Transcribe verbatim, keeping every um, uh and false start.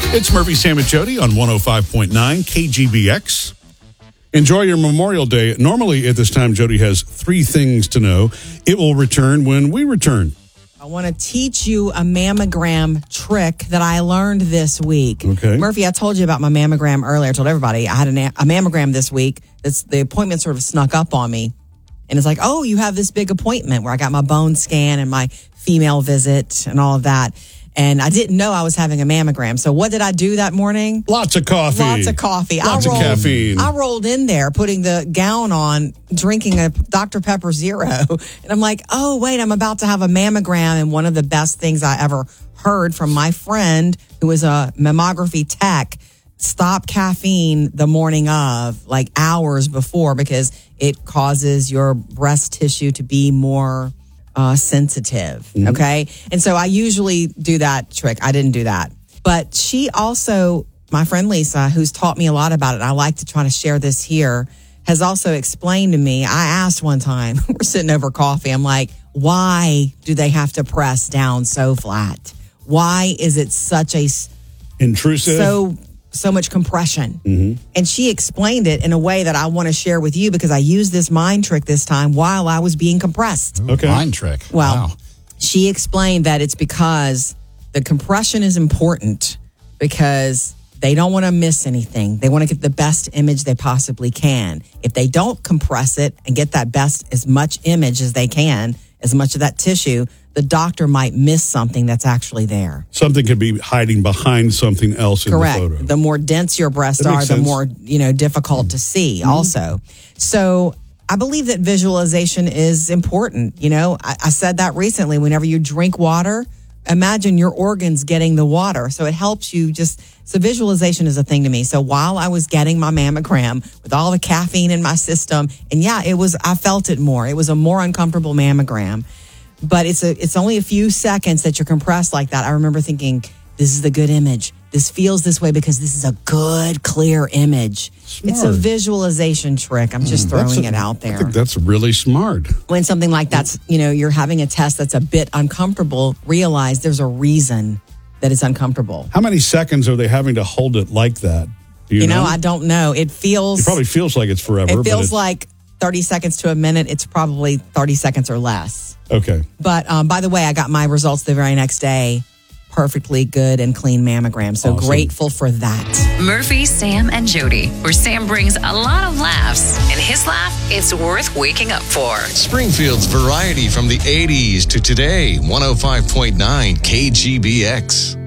It's Murphy, Sam, and Jody on one oh five point nine K G B X. Enjoy your Memorial Day. Normally at this time, Jody has three things to know. It will return when we return. I want to teach you a mammogram trick that I learned this week. Okay. Murphy, I told you about my mammogram earlier. I told everybody I had an, a mammogram this week. It's, the appointment sort of snuck up on me. And it's like, oh, you have this big appointment where I got my bone scan and my female visit and all of that. And I didn't know I was having a mammogram. So what did I do that morning? Lots of coffee. Lots of coffee. Lots I rolled, of caffeine. I rolled in there, putting the gown on, drinking a Doctor Pepper Zero. And I'm like, oh, wait, I'm about to have a mammogram. And one of the best things I ever heard from my friend who was a mammography tech, stop caffeine the morning of, like hours before, because it causes your breast tissue to be more Uh, sensitive. Mm-hmm. Okay. And so I usually do that trick. I didn't do that. But she also, my friend Lisa, who's taught me a lot about it, I like to try to share this here, has also explained to me. I asked one time, we're sitting over coffee. I'm like, why do they have to press down so flat? Why is it such a intrusive? So so much compression. Mm-hmm. And she explained it in a way that I want to share with you because I used this mind trick this time while I was being compressed. Ooh, okay. Mind trick. Well, wow. She explained that it's because the compression is important because they don't want to miss anything. They want to get the best image they possibly can. If they don't compress it and get that best, as much image as they can, as much of that tissue, the doctor might miss something that's actually there. Something could be hiding behind something else in Correct. the photo. The more dense your breasts That are, makes the sense. more, you know, difficult to see Mm-hmm. also. So I believe that visualization is important. You know, I, I said that recently. Whenever you drink water, imagine your organs getting the water. So it helps you just, so visualization is a thing to me. So while I was getting my mammogram with all the caffeine in my system, and yeah, it was, I felt it more. It was a more uncomfortable mammogram. But it's a it's only a few seconds that you're compressed like that. I remember thinking, this is the good image. This feels this way because this is a good, clear image. Smart. It's a visualization trick. I'm just That's throwing a- it out I there. think that's really smart. When something like that's, you know, you're having a test that's a bit uncomfortable, realize there's a reason that it's uncomfortable. How many seconds are they having to hold it like that? Do you, You know, know? I don't know. It feels It probably feels like it's forever. it but feels it's, like thirty seconds to a minute. It's probably thirty seconds or less. Okay. But um, by the way, I got my results the very next day. Perfectly good and clean mammogram. So Awesome. grateful for that. Murphy, Sam, and Jody, where Sam brings a lot of laughs, and his laugh, it's worth waking up for. Springfield's variety from the eighties to today, one oh five point nine K G B X.